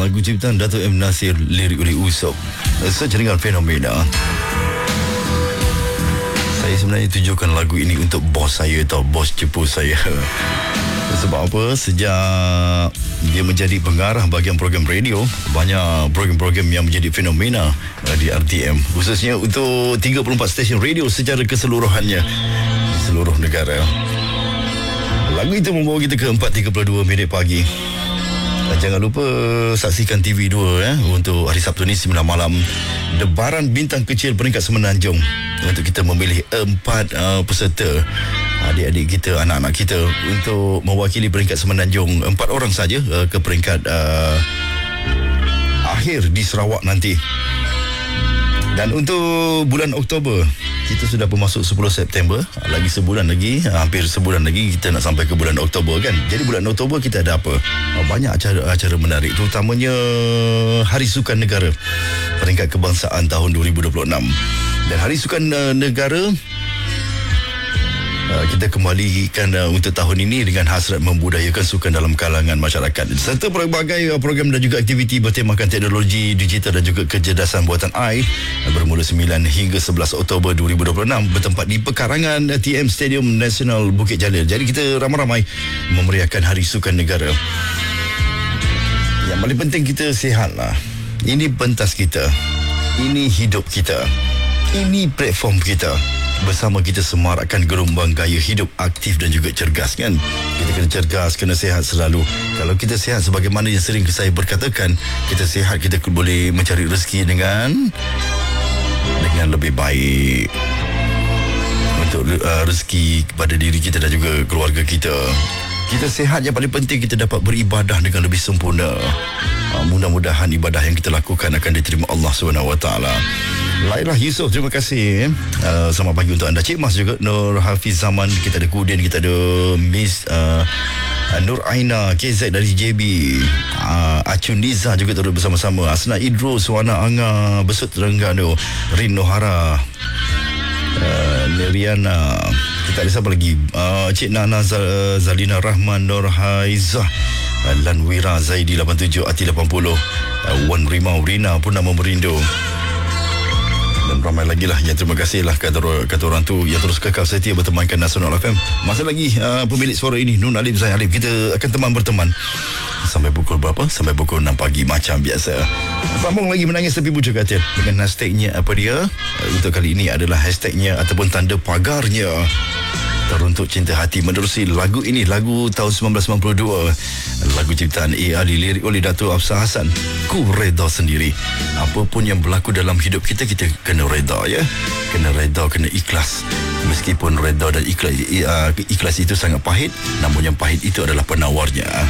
lagu ciptaan Dato' M. Nasir, lirik oleh Usop. Sejaringan fenomena. Saya sebenarnya tujukan lagu ini untuk bos saya atau bos cepu saya. Sebab apa? Sejak dia menjadi pengarah bahagian program radio, banyak program-program yang menjadi fenomena di RTM, khususnya untuk 34 stesen radio secara keseluruhannya di seluruh negara. Lagu itu membawa kita ke 4.32 minit pagi. Dan jangan lupa saksikan TV2 untuk hari Sabtu ni 9 malam, debaran bintang kecil peringkat semenanjung, untuk kita memilih 4 peserta, adik-adik kita, anak-anak kita, untuk mewakili peringkat semenanjung. 4 orang saja ke peringkat akhir di Sarawak nanti. Dan untuk bulan Oktober, kita sudah bermasuk 10 September. Lagi sebulan lagi, hampir sebulan lagi kita nak sampai ke bulan Oktober kan. Jadi bulan Oktober kita ada apa? Banyak acara menarik, terutamanya Hari Sukan Negara, peringkat kebangsaan tahun 2026. Dan Hari Sukan Negara, kita kembalikan untuk tahun ini dengan hasrat membudayakan sukan dalam kalangan masyarakat, serta pelbagai program dan juga aktiviti bertemakan teknologi digital dan juga kecerdasan buatan AI, bermula 9 hingga 11 Oktober 2026 bertempat di pekarangan TM Stadium Nasional Bukit Jalil. Jadi kita ramai-ramai memeriahkan Hari Sukan Negara. Yang paling penting kita sihat lah. Ini pentas kita, ini hidup kita, ini platform kita. Bersama kita semarakkan gelombang gaya hidup aktif dan juga cergas kan. Kita kena cergas, kena sihat selalu. Kalau kita sihat, sebagaimana yang sering saya berkatakan, kita sihat, kita boleh mencari rezeki dengan lebih baik, untuk rezeki kepada diri kita dan juga keluarga kita. Kita sihat, yang paling penting kita dapat beribadah dengan lebih sempurna. Mudah-mudahan ibadah yang kita lakukan akan diterima Allah SWT. Laila Yusof, terima kasih. Selamat pagi untuk anda. Cik Mas juga, Nur Hafiz Zaman, kita ada Kudin, kita ada Miss Nur Aina KZ dari JB, Acun Niza juga turut bersama-sama, Asna Idrus, Wana Anga Besut Terengganu, Rin Nohara, Neriana, kita ada siapa lagi, Cik Nana Zalina Rahman, Nur Haizah, Lanwira Zaidi 87, Ati 80, Wan Rimau, Rina pun nama Merindo, dan ramai lagi lah. Yang terima kasih lah kata orang tu yang terus kekal setia bertemankan Nasional FM. Masa lagi pemilik suara ini, Nun Alim Zain Alim, kita akan berteman sampai pukul berapa? Sampai pukul 6 pagi macam biasa. Sambung lagi menangis tepi bujuk hati dengan hashtagnya apa dia? Untuk kali ini adalah hashtagnya ataupun tanda pagarnya Teruntuk Cinta Hati. Menerusi lagu ini, lagu tahun 1992, lagu ciptaan A.Ali, lirik oleh Dato' Afsar Hassan. Ku reda sendiri. Apapun yang berlaku dalam hidup kita, kita kena reda ya. Kena reda, kena ikhlas. Meskipun reda dan ikhlas itu sangat pahit, namun yang pahit itu adalah penawarnya.